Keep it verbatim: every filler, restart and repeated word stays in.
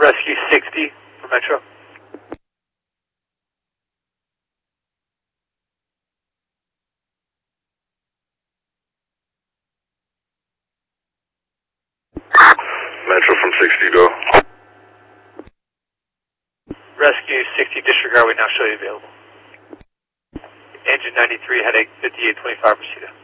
Rescue sixty for Metro. Metro from sixty, go. Rescue sixty, disregard, we now show you available. Engine ninety-three, headache fifty-eight twenty-five, proceed.